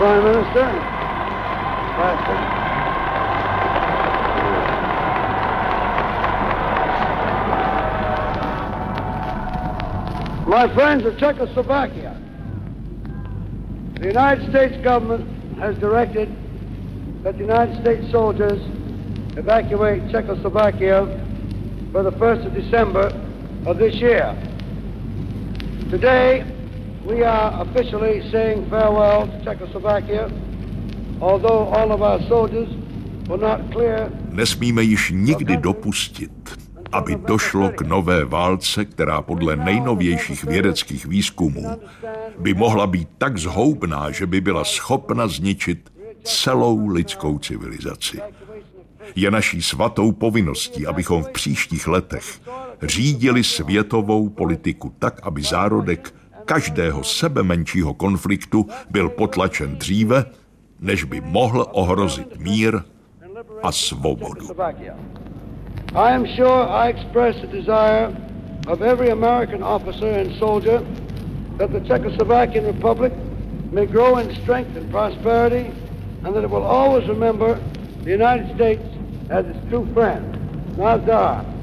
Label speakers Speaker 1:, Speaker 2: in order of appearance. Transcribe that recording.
Speaker 1: Prime Minister. My friends of Czechoslovakia, the United States government has directed that the United States soldiers evacuate Czechoslovakia for the 1st of December of this year. Today, we are officially saying farewell to Czechoslovakia, although all of our soldiers will not clear.
Speaker 2: Nesmíme již nikdy dopustit, aby došlo k nové válce, která podle nejnovějších vědeckých výzkumů by mohla být tak zhoubná, že by byla schopna zničit celou lidskou civilizaci. Je naší svatou povinností, abychom v příštích letech řídili světovou politiku tak, aby zárodek každého sebemenšího konfliktu byl potlačen dříve, než by mohl ohrozit mír a svobodu.
Speaker 1: I am sure I express the desire of every American officer and soldier that the Czechoslovakian Republic may grow in strength and prosperity, and that it will always remember the United States as its true friend. Nazdar.